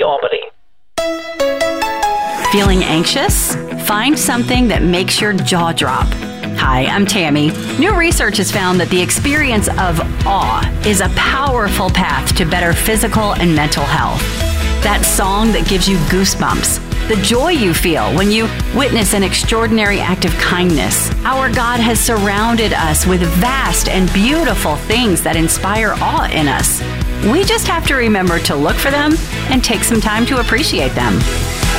comedy. Feeling anxious? Find something that makes your jaw drop. Hi, I'm Tammy. New research has found that the experience of awe is a powerful path to better physical and mental health. That song that gives you goosebumps, the joy you feel when you witness an extraordinary act of kindness. Our God has surrounded us with vast and beautiful things that inspire awe in us. We just have to remember to look for them and take some time to appreciate them.